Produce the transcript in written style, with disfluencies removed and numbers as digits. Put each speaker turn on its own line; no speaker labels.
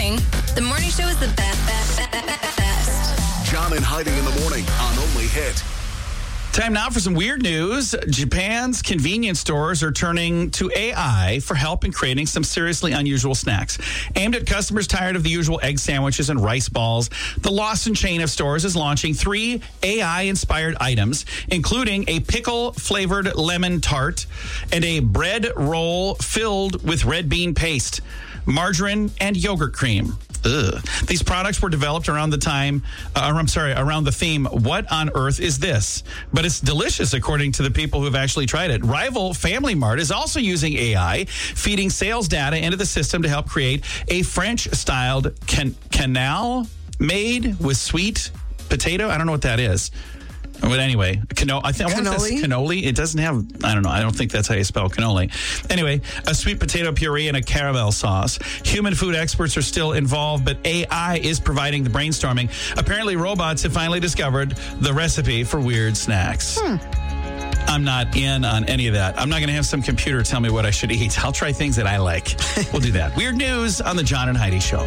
morning. The morning show is the best.
John and Heidi in the morning on Only Hit.
Time now for some weird news. Japan's convenience stores are turning to AI for help in creating some seriously unusual snacks. Aimed at customers tired of the usual egg sandwiches and rice balls, the Lawson chain of stores is launching 3 AI-inspired items, including a pickle-flavored lemon tart and a bread roll filled with red bean paste, margarine, and yogurt cream. Ugh. These products were developed around the theme, what on earth is this? But it's delicious, according to the people who have actually tried it. Rival Family Mart is also using AI, feeding sales data into the system to help create a French-styled canal made with sweet potato. I don't know what that is. But anyway, cannoli. It doesn't have, I don't know. I don't think that's how you spell cannoli. Anyway, a sweet potato puree and a caramel sauce. Human food experts are still involved, but AI is providing the brainstorming. Apparently, robots have finally discovered the recipe for weird snacks. I'm not in on any of that. I'm not going to have some computer tell me what I should eat. I'll try things that I like. We'll do that. Weird news on the John and Heidi Show.